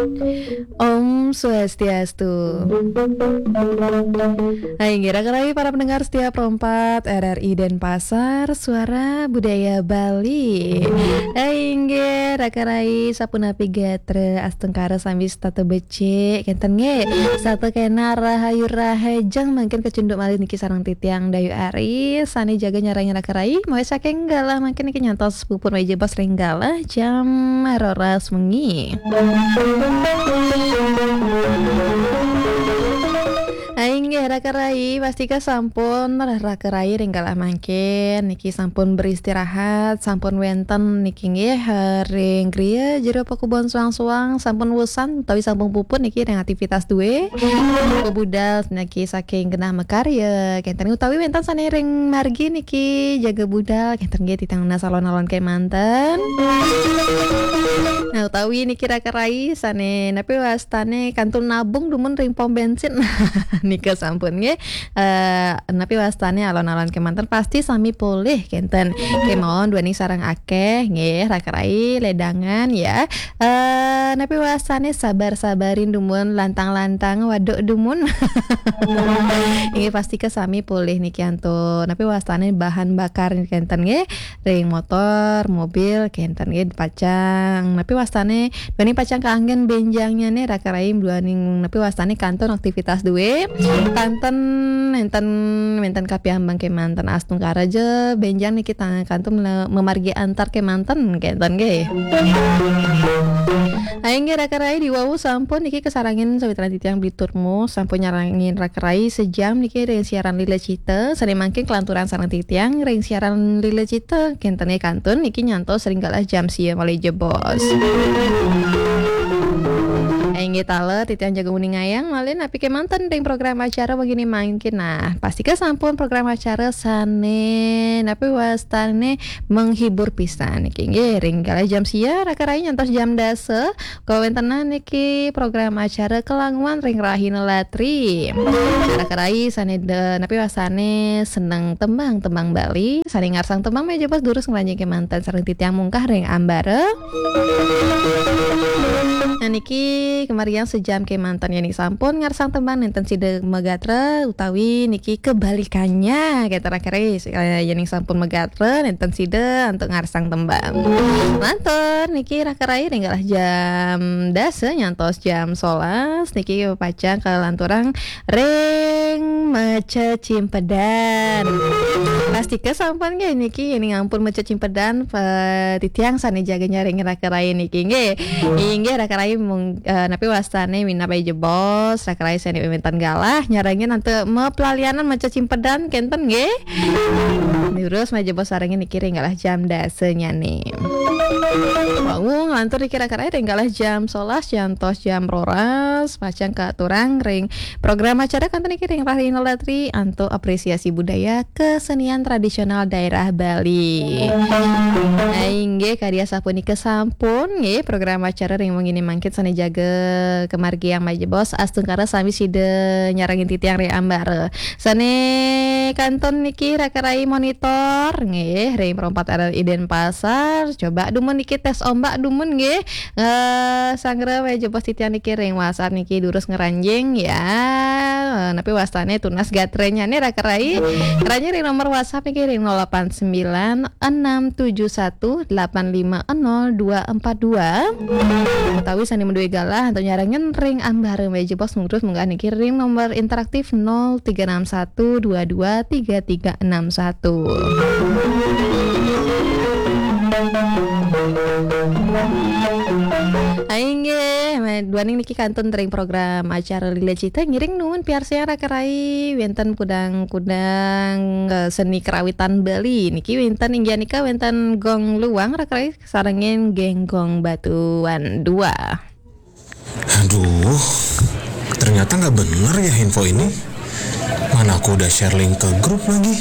Om Swastiastu. Hai, kira-kira para pendengar setia Perempat RRI Denpasar, Suara Budaya Bali. Hai, kira-kira sapuna pigatre astengkara sambis tata becek kenten nge satu kena rahayu rahajang mungkin kecunduk malih niki sarang titiang dayu ari sani jaga nyaranya rakarai mau saking galah makin niki nyantos pupur meja bos renggala jam roras mengi. Aing rakarai pastika sampun rakarai ringgalah mangkin niki sampun beristirahat sampun wenten niki nggih ring griya jero pakubon suang-suang sampun wusan utawi sampun puput niki ring aktivitas duwe budal niki saking genah mekarya kenten utawi wenten sane ring margi niki jaga budal kenten nggih ditangna salon-alon kemanten. Nah utawi niki rakarai sane napi wastane kantun nabung dumun ring pom bensin nika sampun nggih napi wastane alon-alon kemanten pasti sami pulih kenten kemawon duani sareng akeh nggih rakarai ledangan ya napi wastane sabar-sabarin dumun lantang-lantang waduk dumun ini pasti ke sami pulih niki antun napi wastane bahan bakar kenten nggih ring motor mobil kenten nggih dipacang napi wastane duani pacang kaanggen benjangnya nih rakarai duani napi wastane kanton aktivitas duwe kanten menten kapiambang kemanten astung karaja benjang nih kita kantum memargi antar kemanten kenten nggih. Aing rakarai diwawu sampun niki kesarangin sawitran titiang bliturmu sampun nyarangin rakarai sejam niki ring siaran Lila Cita sari mangkin kelanturan sareng titiang ring siaran Lila Cita kenten kantun niki nyantos seringgalah jam sia malih jebos. Aing tale titiang jaga uning ayang malin api kemanten ring program acara begini mangkin. Nah pastikan sampun program acara sane napi wastane menghibur pisan niki nggih ring kala jam sia rakarai nyantos jam dase kawentenan niki program acara kelanguan ring rahina latri rakarai sane napi wastane seneng tembang Bali sane ngarsang tembang meja pas durus ngelanjeng kemanten sareng titiang mungkah ring ambare. Nah niki kemarian sejam kemanten yani sampun ngarsang tembang nenten side megatre utawi niki kebalikannya kata rakarai yani sampun megatre nenten side untuk ngarsang tembang mantur niki rakarai ringgalah jam dase nyantos jam 11 niki pacang kelanturang ring mece cimpedan pasti kesampun nggih niki ini ngampun mece cimpedan titiang sane jaga nyaring rakarai niki nggih inggih rakarai napi wastane mina bae jebos rakarai sane wentan galah nyarangin nanti pelalianan mece cimpedan kenten nggih terus meja bos sarengin niki ringgalah jam dase nyane bangun ngantur niki rakarai ringgalah jam 11 nyantos jam roras pacang katurang ring program acara kanten niki ring rahina latri anto apresiasi budaya kesenian tradisional daerah Bali. Aingge karya sapunika sampun nggih program acara ring mengini mangkit sane jaga kemargi yang maje bos astungkara sami side nyarangin titiang ring ambar sane kanton niki rakarai monitor nggih ring Perempat RRI Denpasar coba dumun niki tes ombak dumun nggih sangre maje bos titiang niki ring wasar niki durus ngeranjing ya napi wastane tunas gatrenya nih rakarai keranya ring nomor WhatsApp niki ring 089671850242 utawi sani menduwe galah atau nyarangin ring ambar meja bos terus munggah niki ring nomor interaktif 0361223361. Aing duaning niki kanton ring program acara Lila Cita ngiring nuhun piarsia rakarai wenten kudang seni kerawitan Bali niki wenten inggianika wenten gong luang rakarai sarengin genggong batuan 2. Aduh, ternyata nggak bener ya info ini. Mana aku udah share link ke grup lagi.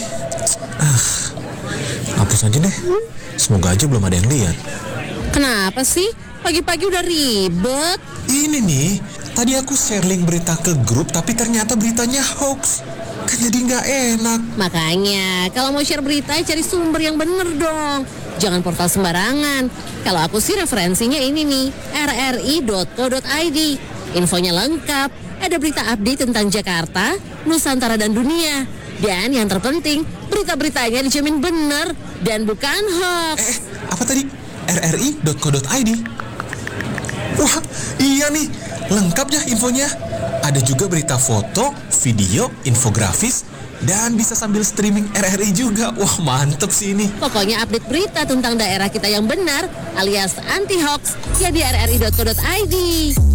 Hapus aja deh. Semoga aja belum ada yang lihat. Kenapa sih? Pagi-pagi udah ribet. Ini nih, tadi aku share link berita ke grup tapi ternyata beritanya hoax. Kan jadi nggak enak. Makanya, kalau mau share berita cari sumber yang bener dong. Jangan portal sembarangan. Kalau aku sih referensinya ini nih, rri.co.id. Infonya lengkap, ada berita update tentang Jakarta, Nusantara dan dunia. Dan yang terpenting, berita-beritanya dijamin benar dan bukan hoax. Apa tadi? rri.co.id. Wah, iya nih, lengkap ya infonya. Ada juga berita foto, video, infografis, dan bisa sambil streaming RRI juga. Wah, mantep sih ini. Pokoknya update berita tentang daerah kita yang benar alias anti hoax ya di rri.co.id.